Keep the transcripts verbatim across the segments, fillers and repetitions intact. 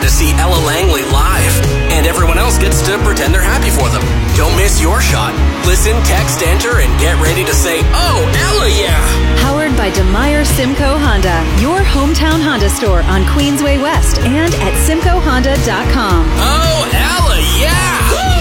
to see Ella Langley live, and everyone else gets to pretend they're happy for them. Don't miss your shot. Listen, text, enter, and get ready to say, "Oh, Ella, yeah!" Powered by DeMeyer Simcoe Honda, your hometown Honda store on Queensway West and at simcoe honda dot com. Oh, Ella, yeah!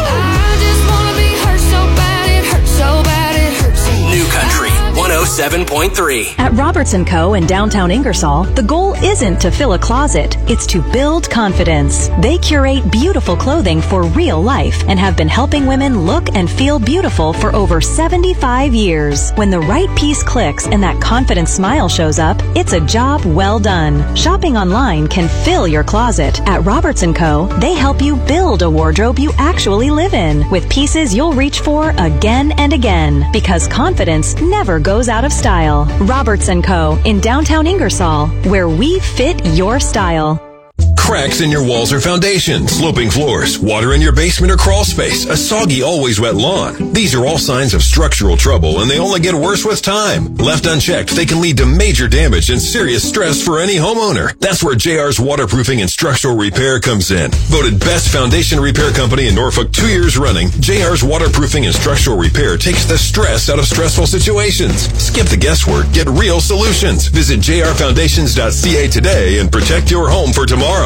I just wanna be hurt so bad, it hurts so bad, it hurts so bad. New Country one oh seven point three. At Roberts and Co. in downtown Ingersoll, the goal isn't to fill a closet, it's to build confidence. They curate beautiful clothing for real life and have been helping women look and feel beautiful for over seventy-five years. When the right piece clicks and that confident smile shows up, it's a job well done. Shopping online can fill your closet. At Roberts and Co., they help you build a wardrobe you actually live in with pieces you'll reach for again and again, because confidence never goes out of style. Roberts and Co. in downtown Ingersoll, where we fit your style. Cracks in your walls or foundation, sloping floors, water in your basement or crawl space, a soggy, always wet lawn. These are all signs of structural trouble, and they only get worse with time. Left unchecked, they can lead to major damage and serious stress for any homeowner. That's where J R's Waterproofing and Structural Repair comes in. Voted best foundation repair company in Norfolk two years running, J R's Waterproofing and Structural Repair takes the stress out of stressful situations. Skip the guesswork, get real solutions. Visit j r foundations dot c a today and protect your home for tomorrow.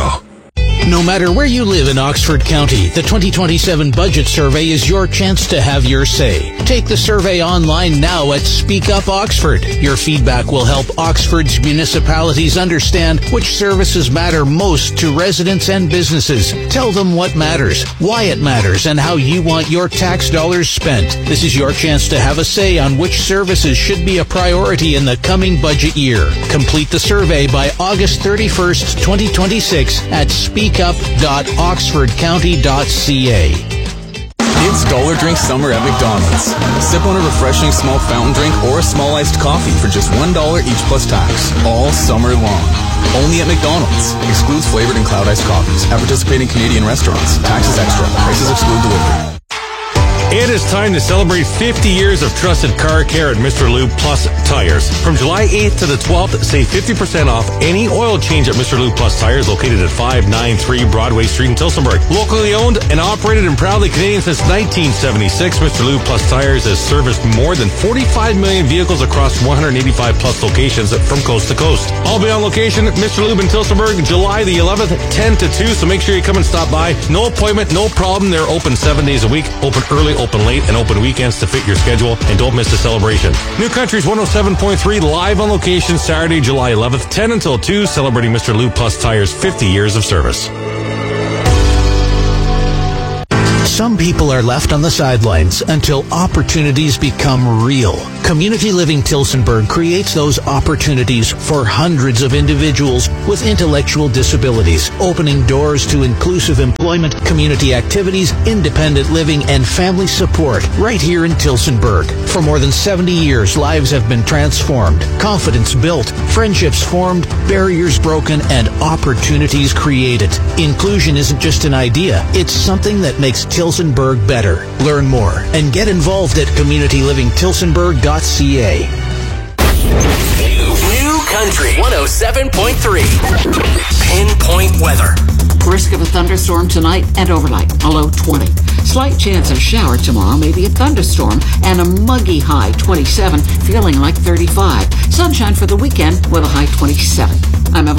No matter where you live in Oxford County, the twenty twenty-seven Budget Survey is your chance to have your say. Take the survey online now at Speak Up Oxford. Your feedback will help Oxford's municipalities understand which services matter most to residents and businesses. Tell them what matters, why it matters, and how you want your tax dollars spent. This is your chance to have a say on which services should be a priority in the coming budget year. Complete the survey by August thirty-first, twenty twenty-six at speak up dot oxford county dot c a. It's Dollar Drink Summer at McDonald's. Sip on a refreshing small fountain drink or a small iced coffee for just one dollar each plus tax, all summer long. Only at McDonald's. Excludes flavored and cloud iced coffees at participating Canadian restaurants. Taxes extra. Prices exclude delivery. It is time to celebrate fifty years of trusted car care at Mister Lube Plus Tires. From July eighth to the twelfth, save fifty percent off any oil change at Mister Lube Plus Tires, located at five ninety-three Broadway Street in Tillsonburg. Locally owned and operated and proudly Canadian since nineteen seventy-six, Mister Lube Plus Tires has serviced more than forty-five million vehicles across one hundred eighty-five plus locations from coast to coast. I'll be on location at Mister Lube in Tillsonburg, July the eleventh, ten to two, so make sure you come and stop by. No appointment, no problem. They're open seven days a week, open early, open late, and open weekends to fit your schedule, and don't miss the celebration. New Country's one oh seven point three live on location Saturday, July eleventh, ten until two, celebrating Mister Lube Plus Tires' fifty years of service. Some people are left on the sidelines until opportunities become real. Community Living Tillsonburg creates those opportunities for hundreds of individuals with intellectual disabilities, opening doors to inclusive employment, community activities, independent living, and family support right here in Tillsonburg. For more than seventy years, lives have been transformed, confidence built, friendships formed, barriers broken, and opportunities created. Inclusion isn't just an idea, it's something that makes Tillsonburg better. Learn more and get involved at community living tillsonburg dot c a. New Country one oh seven point three. Pinpoint weather. Risk of a thunderstorm tonight and overnight, a low twenty. Slight chance of shower tomorrow, maybe a thunderstorm, and a muggy high twenty-seven, feeling like thirty-five. Sunshine for the weekend with a high twenty-seven. I'm Evelyn.